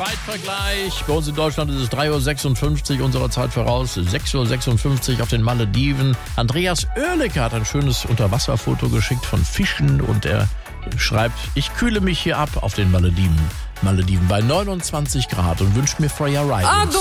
Zeitvergleich. Bei uns in Deutschland ist es 3.56 Uhr unserer Zeit voraus. 6.56 Uhr auf den Malediven. Andreas Oerlicke hat ein schönes Unterwasserfoto geschickt von Fischen und er schreibt, ich kühle mich hier ab auf den Malediven bei 29 Grad und wünsche mir Freya Riding.